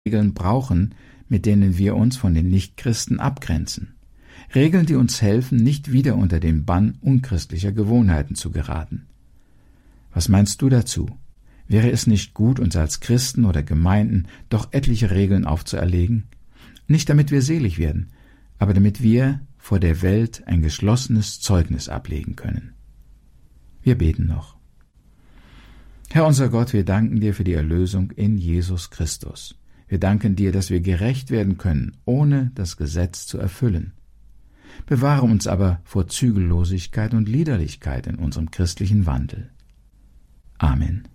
Regeln brauchen, mit denen wir uns von den Nichtchristen abgrenzen. Regeln, die uns helfen, nicht wieder unter den Bann unchristlicher Gewohnheiten zu geraten. Was meinst du dazu? Wäre es nicht gut, uns als Christen oder Gemeinden doch etliche Regeln aufzuerlegen? Nicht damit wir selig werden, aber damit wir vor der Welt ein geschlossenes Zeugnis ablegen können. Wir beten noch. Herr unser Gott, wir danken dir für die Erlösung in Jesus Christus. Wir danken dir, dass wir gerecht werden können, ohne das Gesetz zu erfüllen. Bewahre uns aber vor Zügellosigkeit und Liederlichkeit in unserem christlichen Wandel. Amen.